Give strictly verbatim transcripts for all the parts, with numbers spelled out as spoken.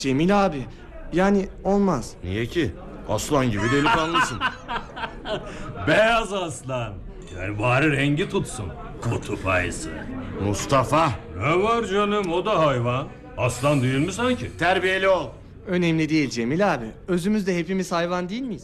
Cemil abi, yani olmaz. Niye ki? Aslan gibi delikanlısın. Beyaz aslan. Yani bari rengi tutsun. Kutup ayısı. Mustafa. Ne var canım, o da hayvan. Aslan değil mi sanki? Terbiyeli ol. Önemli değil Cemil abi. Özümüzde hepimiz hayvan değil miyiz?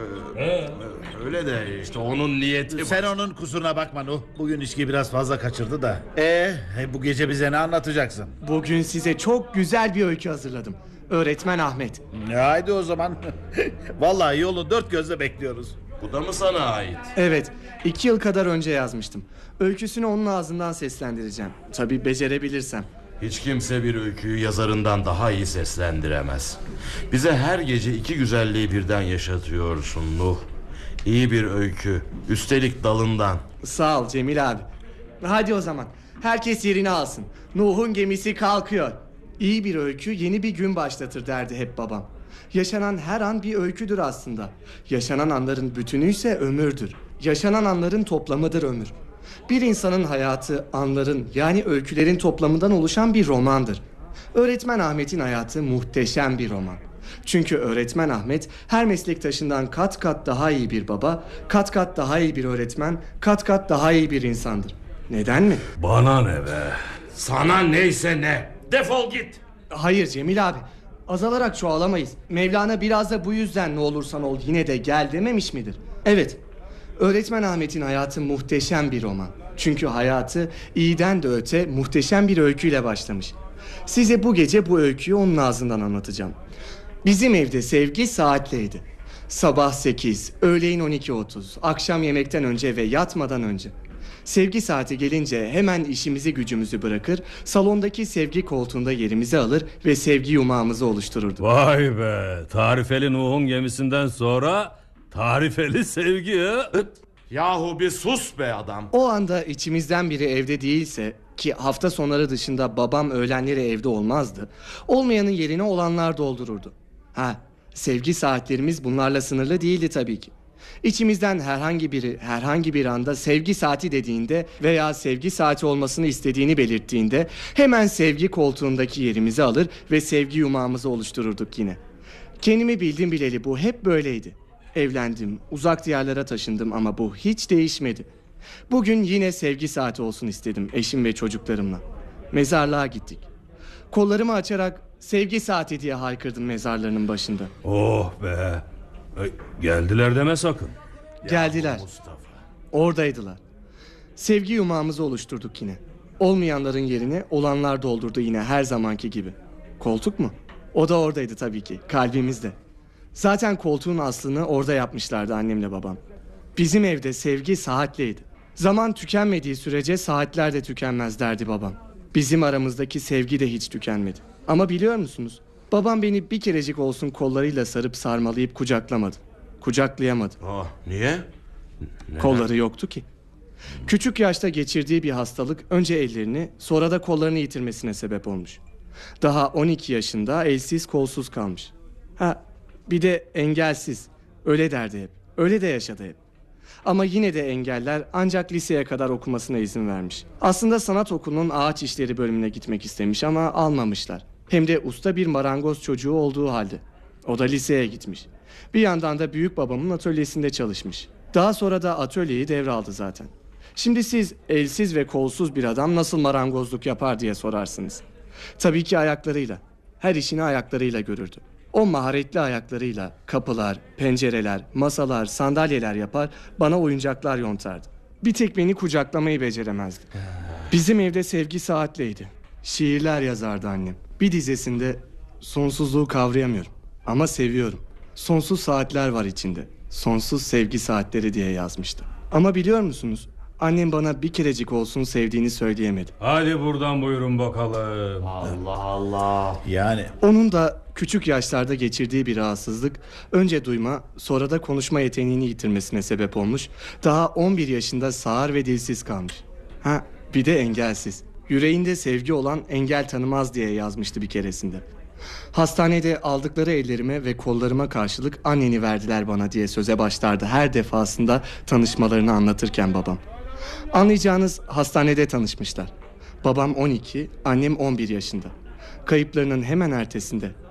Ee? Öyle de işte onun niyeti. Sen onun kusuruna bakma Nuh. Bugün içki biraz fazla kaçırdı da. Ee, bu gece bize ne anlatacaksın? Bugün size çok güzel bir öykü hazırladım. Öğretmen Ahmet. Ya haydi o zaman. Vallahi yolu dört gözle bekliyoruz. Bu da mı sana ait? Evet, iki yıl kadar önce yazmıştım. Öyküsünü onun ağzından seslendireceğim. Tabii becerebilirsem. Hiç kimse bir öyküyü yazarından daha iyi seslendiremez. Bize her gece iki güzelliği birden yaşatıyorsun Nuh. İyi bir öykü, üstelik dalından. Sağ ol Cemil abi. Hadi o zaman, herkes yerini alsın. Nuh'un gemisi kalkıyor. İyi bir öykü yeni bir gün başlatır derdi hep babam. Yaşanan her an bir öyküdür aslında. Yaşanan anların bütünü ise ömürdür. Yaşanan anların toplamıdır ömür. Bir insanın hayatı anların, yani öykülerin toplamından oluşan bir romandır. Öğretmen Ahmet'in hayatı muhteşem bir roman. Çünkü öğretmen Ahmet her meslektaşından kat kat daha iyi bir baba, kat kat daha iyi bir öğretmen, kat kat daha iyi bir insandır. Neden mi? Bana ne be? Sana neyse ne. Defol git. Hayır Cemil abi. Azalarak çoğalamayız. Mevlana biraz da bu yüzden ne olursan ol yine de gel dememiş midir? Evet. Öğretmen Ahmet'in hayatı muhteşem bir roman. Çünkü hayatı iyiden de öte muhteşem bir öyküyle başlamış. Size bu gece bu öyküyü onun ağzından anlatacağım. Bizim evde sevgi saatleydi. Sabah sekiz, öğleyin on iki otuz, akşam yemekten önce ve yatmadan önce. Sevgi saati gelince hemen işimizi gücümüzü bırakır, salondaki sevgi koltuğunda yerimizi alır ve sevgi yumağımızı oluştururduk. Vay be, tarifeli Nuh'un gemisinden sonra tarifeli sevgi ha? Yahu bir sus be adam. O anda içimizden biri evde değilse, ki hafta sonları dışında babam öğlenleri evde olmazdı, olmayanın yerine olanlar doldururdu. Ha, sevgi saatlerimiz bunlarla sınırlı değildi tabii ki. İçimizden herhangi biri herhangi bir anda sevgi saati dediğinde veya sevgi saati olmasını istediğini belirttiğinde hemen sevgi koltuğundaki yerimizi alır ve sevgi yumağımızı oluştururduk yine. Kendimi bildim bileli bu hep böyleydi. Evlendim, uzak diyarlara taşındım ama bu hiç değişmedi. Bugün yine sevgi saati olsun istedim eşim ve çocuklarımla. Mezarlığa gittik. Kollarımı açarak sevgi saati diye haykırdım mezarlarının başında. Oh be. E, geldiler deme sakın. Geldiler. Mustafa. Oradaydılar. Sevgi yumağımızı oluşturduk yine. Olmayanların yerine olanlar doldurdu yine her zamanki gibi. Koltuk mu? O da oradaydı tabii ki, kalbimizde. Zaten koltuğun aslını orada yapmışlardı annemle babam. Bizim evde sevgi saatleydi. Zaman tükenmediği sürece saatler de tükenmez derdi babam. Bizim aramızdaki sevgi de hiç tükenmedi. Ama biliyor musunuz? Babam beni bir kerecik olsun kollarıyla sarıp sarmalayıp kucaklamadı. Kucaklayamadı. Oh, niye? Neden? Kolları yoktu ki. Küçük yaşta geçirdiği bir hastalık önce ellerini sonra da kollarını yitirmesine sebep olmuş. Daha on iki yaşında elsiz kolsuz kalmış. Ha, bir de engelsiz. Öyle derdi hep. Öyle de yaşadı hep. Ama yine de engeller ancak liseye kadar okumasına izin vermiş. Aslında sanat okulunun ağaç işleri bölümüne gitmek istemiş ama almamışlar. Hem de usta bir marangoz çocuğu olduğu halde. O da liseye gitmiş. Bir yandan da büyük babamın atölyesinde çalışmış. Daha sonra da atölyeyi devraldı zaten. Şimdi siz elsiz ve kolsuz bir adam nasıl marangozluk yapar diye sorarsınız. Tabii ki ayaklarıyla. Her işini ayaklarıyla görürdü. O maharetli ayaklarıyla kapılar, pencereler, masalar, sandalyeler yapar, bana oyuncaklar yontardı. Bir tek beni kucaklamayı beceremezdi. Bizim evde sevgi saatleydi. Şiirler yazardı annem. Bir dizesinde sonsuzluğu kavrayamıyorum ama seviyorum. Sonsuz saatler var içinde. Sonsuz sevgi saatleri diye yazmıştı. Ama biliyor musunuz? Annem bana bir kerecik olsun sevdiğini söyleyemedi. Hadi buradan buyurun bakalım. Allah Allah. Yani Onun da küçük yaşlarda geçirdiği bir rahatsızlık önce duyma sonra da konuşma yeteneğini yitirmesine sebep olmuş. Daha on bir yaşında sağır ve dilsiz kalmış. Ha, bir de engelsiz. Yüreğinde sevgi olan engel tanımaz diye yazmıştı bir keresinde. Hastanede aldıkları ellerime ve kollarıma karşılık anneni verdiler bana diye söze başlardı her defasında tanışmalarını anlatırken babam. Anlayacağınız hastanede tanışmışlar. Babam on iki, annem on bir yaşında. Kayıplarının hemen ertesinde